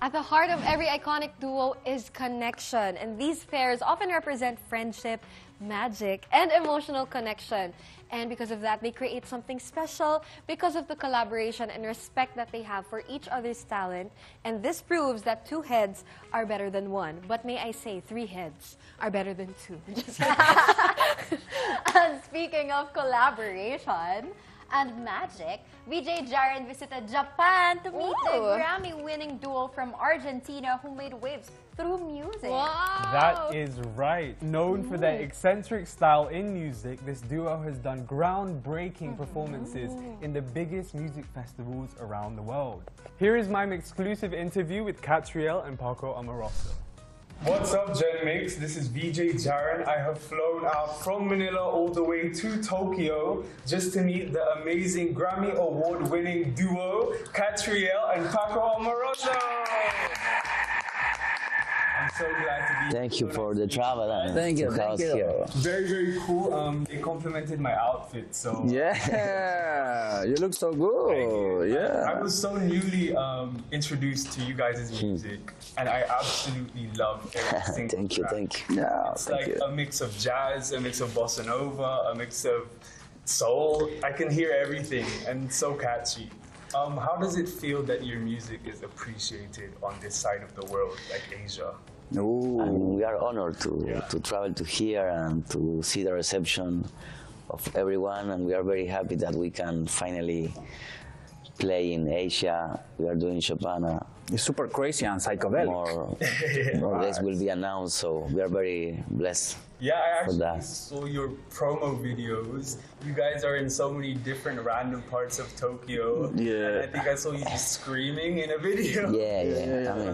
At the heart of every iconic duo is connection, and these pairs often represent friendship, magic, and emotional connection. And because of that, they create something special because of the collaboration and respect that they have for each other's talent. And this proves that two heads are better than one. But may I say, three heads are better than two. And speaking of collaboration and magic, VJ Jaren visited Japan to meet the Grammy-winning duo from Argentina who made waves through music. Wow! That is right. Known for their eccentric style in music, this duo has done groundbreaking performances in the biggest music festivals around the world. Here is my exclusive interview with Catriel and Paco Amoroso. What's up, Gen Mix? This is VJ Jaren. I have flown out from Manila all the way to Tokyo just to meet the amazing Grammy Award-winning duo, Catriel and Paco Amoroso. I'm so glad to be here. Thank you for the travel and Thank you. Here. Very, very cool. They complimented my outfit, so... Yeah, you look so good. Yeah. I was so newly introduced to you guys' music, and I absolutely love every single Thank you, track. thank you. No, It's thank like you. a mix of jazz, a mix of bossa nova, a mix of soul. I can hear everything, and it's so catchy. How does it feel that your music is appreciated on this side of the world, like Asia? And we are honored to travel to here and to see the reception of everyone, and we are very happy that we can finally play in Asia. We are doing Chopin. It's super crazy and psychedelic. More guests will be announced, so we are very blessed. Yeah, I for actually that. saw your promo videos. You guys are in so many different random parts of Tokyo. Yeah. And I think I saw you just screaming in a video. Yeah. I mean,